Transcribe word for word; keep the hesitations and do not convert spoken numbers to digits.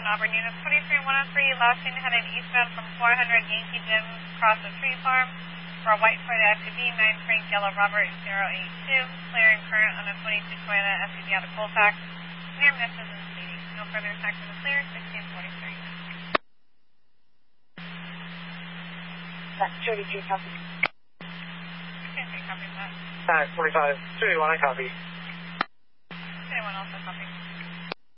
Auburn, unit twenty-three one oh three, last seen headed eastbound from four hundred Yankee Jim across the tree farm for a white Toyota S U V, nine Frank Yellow Robert zero eight two, clearing current on a twenty-two Toyota S U V out of Colfax, near misses and speeding. No further section is clear, sixteen forty-three. That's thirty-two, copy. thirty-two, copy that. Alright, forty-five, two one, I copy. two one also copy.